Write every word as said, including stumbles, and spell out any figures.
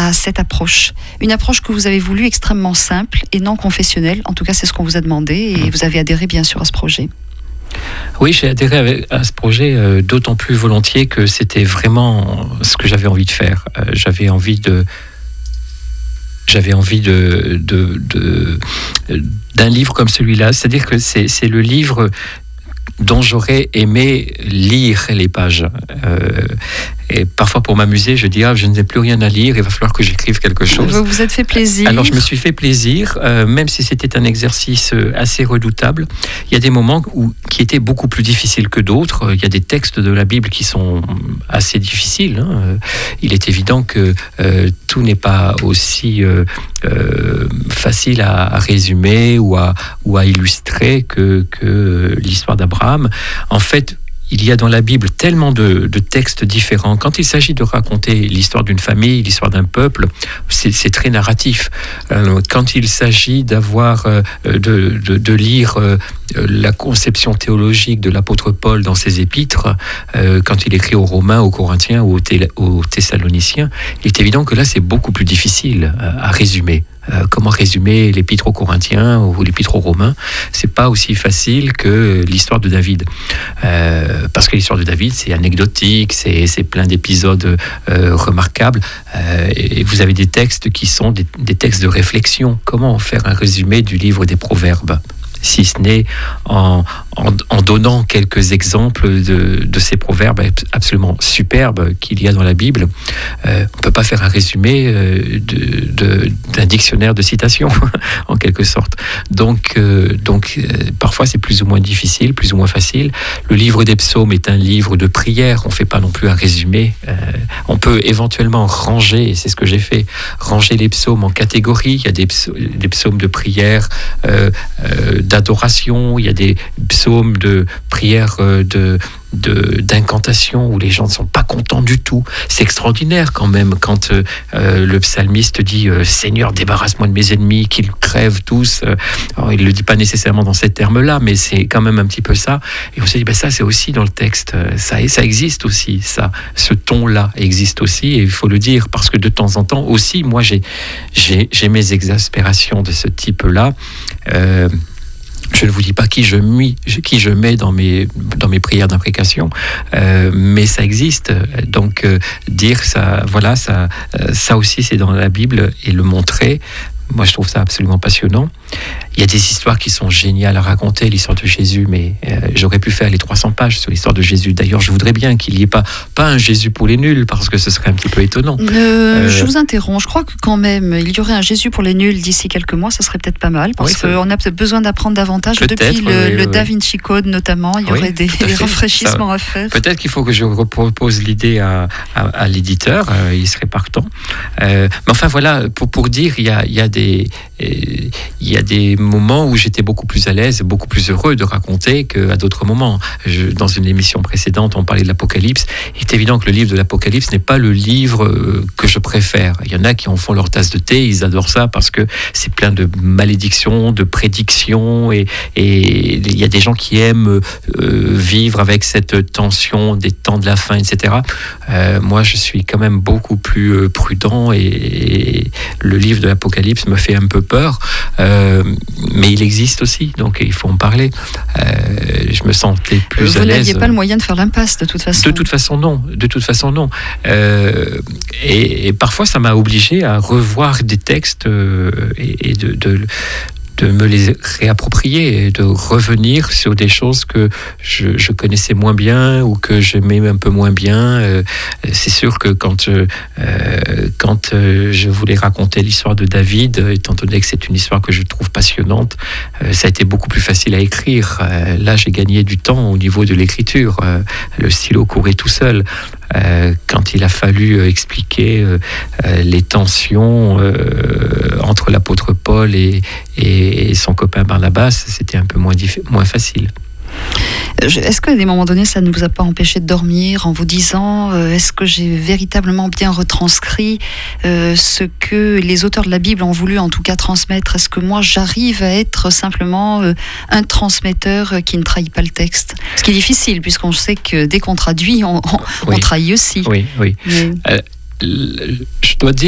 à cette approche. Une approche que vous avez voulu extrêmement simple et non confessionnelle. En tout cas, c'est ce qu'on vous a demandé et vous avez adhéré bien sûr à ce projet. Oui, j'ai adhéré à ce projet euh, d'autant plus volontiers que c'était vraiment ce que j'avais envie de faire. Euh, j'avais envie de... J'avais envie de, de, de, d'un livre comme celui-là. C'est-à-dire que c'est, c'est le livre dont j'aurais aimé lire les pages. Euh, et parfois, pour m'amuser, je dis ah, je n'ai plus rien à lire, il va falloir que j'écrive quelque chose. Vous vous êtes fait plaisir. Alors, je me suis fait plaisir, euh, même si c'était un exercice assez redoutable. Il y a des moments où, qui étaient beaucoup plus difficiles que d'autres. Il y a des textes de la Bible qui sont assez difficiles. Hein. Il est évident que euh, tout n'est pas aussi euh, euh, facile à, à résumer ou à, ou à illustrer que, que l'histoire d'Abraham. En fait, il y a dans la Bible tellement de, de textes différents. Quand il s'agit de raconter l'histoire d'une famille, l'histoire d'un peuple, c'est, c'est très narratif. Euh, quand il s'agit d'avoir, euh, de, de, de lire euh, la conception théologique de l'apôtre Paul dans ses épîtres, euh, quand il écrit aux Romains, aux Corinthiens ou aux, Thé- aux Thessaloniciens, il est évident que là, c'est beaucoup plus difficile à, à résumer. Euh, comment résumer l'épître aux Corinthiens ou l'épître aux Romains? C'est pas aussi facile que l'histoire de David, euh, parce que l'histoire de David c'est anecdotique, c'est, c'est plein d'épisodes euh, remarquables, euh, et vous avez des textes qui sont des, des textes de réflexion. Comment faire un résumé du livre des Proverbes, si ce n'est en, en, en donnant quelques exemples de, de ces proverbes absolument superbes qu'il y a dans la Bible. Euh, on ne peut pas faire un résumé euh, de, de, d'un dictionnaire de citations, en quelque sorte. Donc, euh, donc euh, parfois c'est plus ou moins difficile, plus ou moins facile. Le livre des psaumes est un livre de prière, on ne fait pas non plus un résumé. Euh, on peut éventuellement ranger, et c'est ce que j'ai fait, ranger les psaumes en catégories. Il y a des psaumes, des psaumes de prière, euh, euh, d'adoration, il y a des psaumes de prière de, de, d'incantation où les gens ne sont pas contents du tout. C'est extraordinaire quand même quand euh, le psalmiste dit euh, « Seigneur, débarrasse-moi de mes ennemis, qu'ils crèvent tous ». Alors, il ne le dit pas nécessairement dans ces termes-là, mais c'est quand même un petit peu ça. Et on s'est dit ben, « ça c'est aussi dans le texte, ça, ça existe aussi, ça, ce ton-là existe aussi ». Et il faut le dire parce que de temps en temps aussi, moi j'ai, j'ai, j'ai mes exaspérations de ce type-là. Euh, Je ne vous dis pas qui je, mis, qui je mets dans mes, dans mes prières d'imprécation, euh, mais ça existe. Donc, euh, dire ça, voilà, ça, euh, ça aussi, c'est dans la Bible, et le montrer, moi, je trouve ça absolument passionnant. Il y a des histoires qui sont géniales à raconter, l'histoire de Jésus, mais euh, j'aurais pu faire les trois cents pages sur l'histoire de Jésus. D'ailleurs, je voudrais bien qu'il n'y ait pas, pas un Jésus pour les nuls, parce que ce serait un petit peu étonnant. Euh, euh... Je vous interromps. Je crois que quand même, il y aurait un Jésus pour les nuls d'ici quelques mois, ça serait peut-être pas mal, parce oui, qu'on a peut-être besoin d'apprendre davantage. Peut-être, depuis le, oui, le oui. Da Vinci Code notamment, il y oui, aurait des, des rafraîchissements ça, à faire. Peut-être qu'il faut que je propose l'idée à, à, à l'éditeur, euh, il serait partant. Euh, mais enfin voilà, pour, pour dire, il y a, il y a des... il y a des moments où j'étais beaucoup plus à l'aise, beaucoup plus heureux de raconter qu'à d'autres moments. Je, dans une émission précédente, on parlait de l'Apocalypse. Il est évident que le livre de l'Apocalypse n'est pas le livre que je préfère. Il y en a qui en font leur tasse de thé, ils adorent ça parce que c'est plein de malédictions, de prédictions, et, et il y a des gens qui aiment euh, vivre avec cette tension des temps de la fin, et cetera. Euh, moi, je suis quand même beaucoup plus prudent, et, et le livre de l'Apocalypse me fait un peu peur, euh, mais il existe aussi, donc il faut en parler. Euh, je me sentais plus Vous à l'aise. Vous n'aviez pas le moyen de faire l'impasse, de toute façon. De toute façon, non. De toute façon, non. Euh, et, et parfois, ça m'a obligé à revoir des textes euh, et, et de, de de me les réapproprier et de revenir sur des choses que je, je connaissais moins bien ou que j'aimais un peu moins bien. Euh, c'est sûr que quand, euh, quand euh, je voulais raconter l'histoire de David, étant donné que c'est une histoire que je trouve passionnante, euh, ça a été beaucoup plus facile à écrire. Euh, là, j'ai gagné du temps au niveau de l'écriture. Euh, le stylo courait tout seul. Euh, quand il a fallu expliquer euh, euh, les tensions euh, entre l'apôtre Paul et, et, et son copain Barnabas, c'était un peu moins, diff- moins facile. Est-ce qu'à des moments donnés, ça ne vous a pas empêché de dormir en vous disant euh, est-ce que j'ai véritablement bien retranscrit euh, ce que les auteurs de la Bible ont voulu en tout cas transmettre? Est-ce que moi j'arrive à être simplement euh, un transmetteur qui ne trahit pas le texte? Ce qui est difficile puisqu'on sait que dès qu'on traduit, on, on, oui. on trahit aussi. Oui, oui. Mais... Euh, je dois dire